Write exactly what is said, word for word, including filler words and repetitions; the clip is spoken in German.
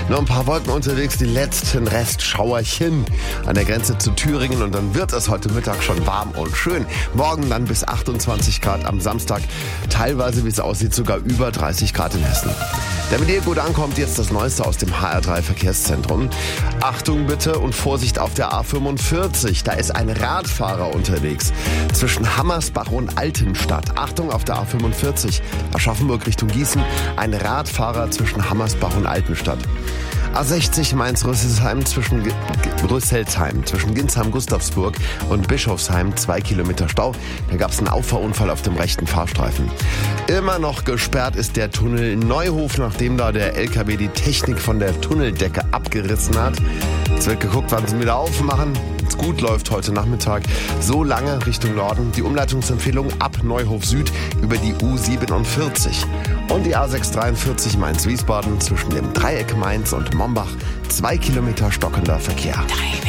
Nur ein paar Wolken unterwegs, die letzten Restschauerchen an der Grenze zu Thüringen und dann wird es heute Mittag schon warm und schön. Morgen dann bis achtundzwanzig Grad, am Samstag teilweise, wie es aussieht, sogar über dreißig Grad in Hessen. Damit ihr gut ankommt, jetzt das Neueste aus dem H R drei Verkehrszentrum. Achtung bitte und Vorsicht auf der A fünfundvierzig. Da ist ein Radfahrer unterwegs zwischen Hammersbach und Altenstadt. Achtung auf der A fünfundvierzig, Aschaffenburg Richtung Gießen. Ein Radfahrer zwischen Hammersbach und Altenstadt. A sechzig Mainz-Rüsselsheim zwischen G- G- Rüsselsheim, zwischen Ginsheim-Gustavsburg und Bischofsheim, zwei Kilometer Stau. Da gab es einen Auffahrunfall auf dem rechten Fahrstreifen. Immer noch gesperrt ist der Tunnel in Neuhof, nachdem da der L K W die Technik von der Tunneldecke abgerissen hat. Jetzt wird geguckt, wann sie wieder aufmachen. Wenn es gut läuft heute Nachmittag, so lange Richtung Norden. Die Umleitungsempfehlung ab Neuhof Süd über die U siebenundvierzig. Und die A sechshundertdreiundvierzig Mainz-Wiesbaden zwischen dem Dreieck Mainz und Mombach. Zwei Kilometer stockender Verkehr.